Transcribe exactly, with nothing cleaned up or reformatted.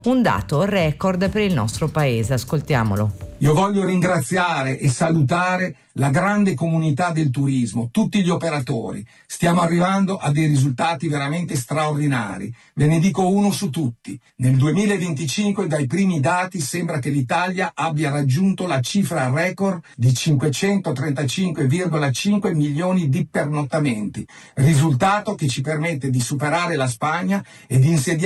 Un dato record per il nostro paese, ascoltiamolo. Io voglio ringraziare e salutare la grande comunità del turismo, tutti gli operatori. Stiamo arrivando a dei risultati veramente straordinari. Ve ne dico uno su tutti. Nel duemilaventicinque, dai primi dati, sembra che l'Italia abbia raggiunto la cifra record di cinquecentotrentacinque virgola cinque milioni di pernottamenti, risultato che ci permette di superare la Spagna e di insediare